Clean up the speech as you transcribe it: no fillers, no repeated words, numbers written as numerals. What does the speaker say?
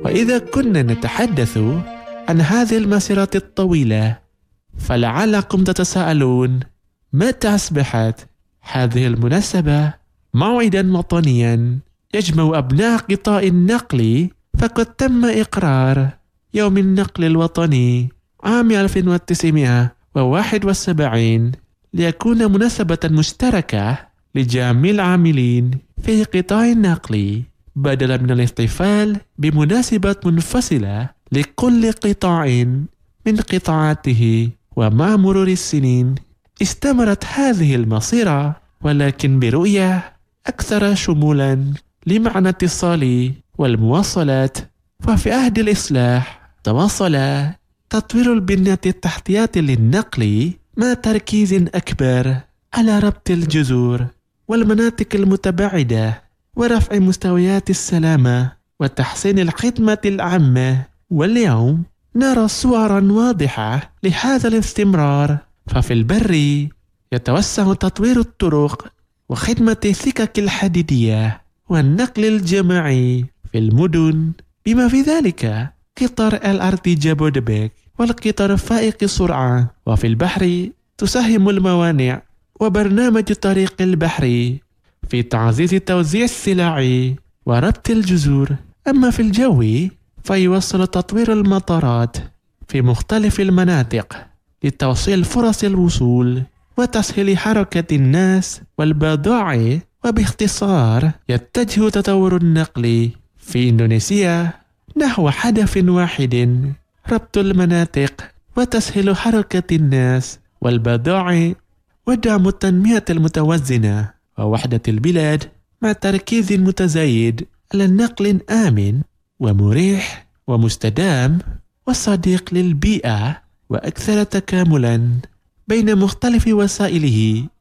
وإذا كنا نتحدث عن هذه المسيرة الطويلة، فلعلكم تتساءلون متى أصبحت هذه المناسبة موعدا وطنيا يجمع أبناء قطاع النقل؟ فقد تم إقرار يوم النقل الوطني عام 1971 ليكون مناسبة مشتركة لجميع العاملين في قطاع النقل، بدلا من الاحتفال بمناسبة منفصلة لكل قطاع من قطاعاته. ومع مرور السنين استمرت هذه المسيرة، ولكن برؤية أكثر شمولا لمعنى الاتصال والمواصلات. وفي عهد الإصلاح تواصل تطوير البنية التحتية للنقل مع تركيز أكبر على ربط الجذور والمناطق المتباعدة ورفع مستويات السلامة وتحسين الخدمة العامة. واليوم نرى صورا واضحة لهذا الاستمرار. ففي البر يتوسع تطوير الطرق وخدمة السكك الحديدية والنقل الجماعي في المدن، بما في ذلك قطار LRT جابودبيك والقطار فائق السرعة. وفي البحر تساهم الموانئ وبرنامج طريق البحر في تعزيز توزيع السلع وربط الجزر. أما في الجو فيوصل تطوير المطارات في مختلف المناطق لتوصيل فرص الوصول وتسهيل حركة الناس والبضائع. وباختصار يتجه تطور النقل في إندونيسيا نحو هدف واحد: ربط المناطق وتسهيل حركة الناس والبضائع ودعم التنمية المتوازنة ووحدة البلاد، مع تركيز متزايد على نقل آمن ومريح ومستدام وصديق للبيئة، وأكثر تكاملا بين مختلف وسائله